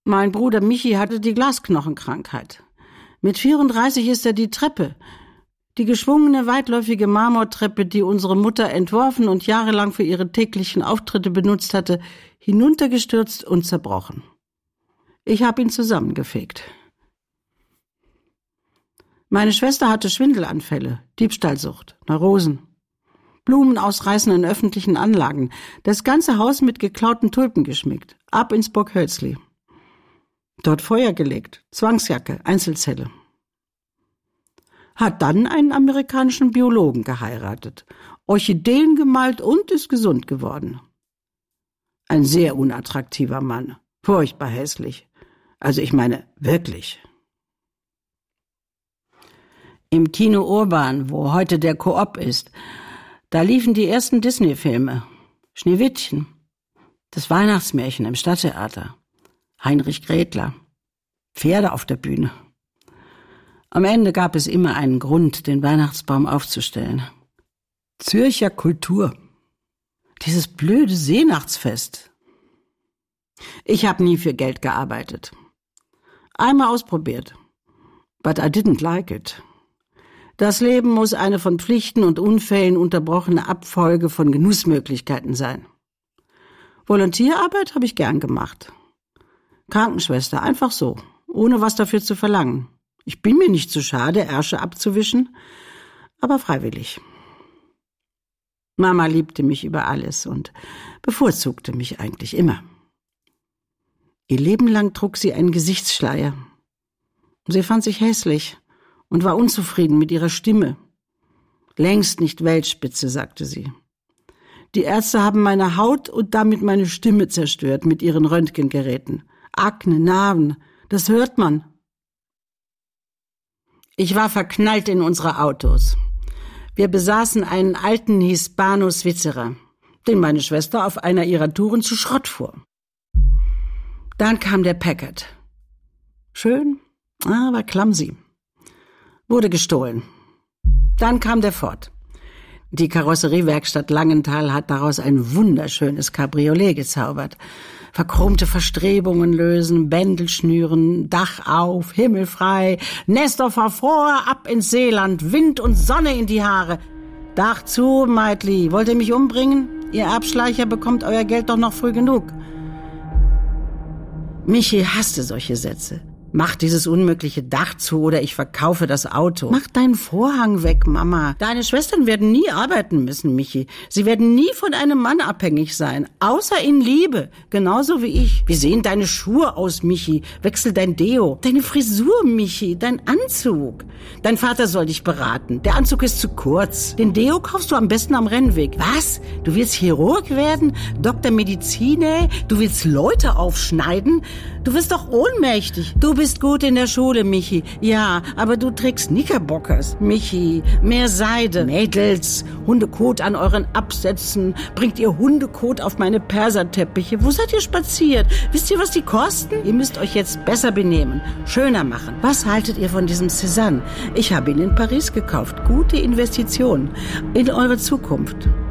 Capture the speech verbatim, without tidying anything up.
Mein Bruder Michi hatte die Glasknochenkrankheit. Mit vierunddreißig ist er die Treppe, die geschwungene, weitläufige Marmortreppe, die unsere Mutter entworfen und jahrelang für ihre täglichen Auftritte benutzt hatte, hinuntergestürzt und zerbrochen. Ich habe ihn zusammengefegt. Meine Schwester hatte Schwindelanfälle, Diebstahlsucht, Neurosen, Blumen ausreißen in öffentlichen Anlagen, das ganze Haus mit geklauten Tulpen geschmückt, ab ins Burg Hölzli. Dort Feuer gelegt, Zwangsjacke, Einzelzelle. Hat dann einen amerikanischen Biologen geheiratet, Orchideen gemalt und ist gesund geworden. Ein sehr unattraktiver Mann, furchtbar hässlich. Also ich meine, wirklich. Im Kino Urban, wo heute der Coop ist, da liefen die ersten Disney-Filme. Schneewittchen, das Weihnachtsmärchen im Stadttheater, Heinrich Grätler, Pferde auf der Bühne. Am Ende gab es immer einen Grund, den Weihnachtsbaum aufzustellen. Zürcher Kultur. Dieses blöde Seenachtsfest. Ich habe nie für Geld gearbeitet. Einmal ausprobiert. But I didn't like it. Das Leben muss eine von Pflichten und Unfällen unterbrochene Abfolge von Genussmöglichkeiten sein. Volontierarbeit habe ich gern gemacht. Krankenschwester, einfach so, ohne was dafür zu verlangen. Ich bin mir nicht zu schade, Ärsche abzuwischen, aber freiwillig. Mama liebte mich über alles und bevorzugte mich eigentlich immer. Ihr Leben lang trug sie einen Gesichtsschleier. Sie fand sich hässlich und war unzufrieden mit ihrer Stimme. Längst nicht Weltspitze, sagte sie. Die Ärzte haben meine Haut und damit meine Stimme zerstört mit ihren Röntgengeräten. Akne, Narben, das hört man. Ich war verknallt in unsere Autos. Wir besaßen einen alten Hispano-Svizzerer, den meine Schwester auf einer ihrer Touren zu Schrott fuhr. Dann kam der Packard. Schön, aber clumsy. Wurde gestohlen. Dann kam der Ford. Die Karosseriewerkstatt Langenthal hat daraus ein wunderschönes Cabriolet gezaubert. Verchromte Verstrebungen lösen, Bändel schnüren, Dach auf, Himmel frei, Nestor fahr vor, ab ins Seeland, Wind und Sonne in die Haare. Dach zu, Meitli, wollt ihr mich umbringen? Ihr Erbschleicher bekommt euer Geld doch noch früh genug. Michi hasste solche Sätze. Mach dieses unmögliche Dach zu oder ich verkaufe das Auto. Mach deinen Vorhang weg, Mama. Deine Schwestern werden nie arbeiten müssen, Michi. Sie werden nie von einem Mann abhängig sein, außer in Liebe, genauso wie ich. Wie sehen deine Schuhe aus, Michi? Wechsel dein Deo. Deine Frisur, Michi, dein Anzug. Dein Vater soll dich beraten. Der Anzug ist zu kurz. Den Deo kaufst du am besten am Rennweg. Was? Du willst Chirurg werden? Doktor Medizine? Du willst Leute aufschneiden? Du wirst doch ohnmächtig. Du bist gut in der Schule, Michi. Ja, aber du trägst Knickerbockers. Michi, mehr Seide. Mädels, Hundekot an euren Absätzen. Bringt ihr Hundekot auf meine Perserteppiche. Wo seid ihr spaziert? Wisst ihr, was die kosten? Ihr müsst euch jetzt besser benehmen. Schöner machen. Was haltet ihr von diesem Cézanne? Ich habe ihn in Paris gekauft. Gute Investition in eure Zukunft.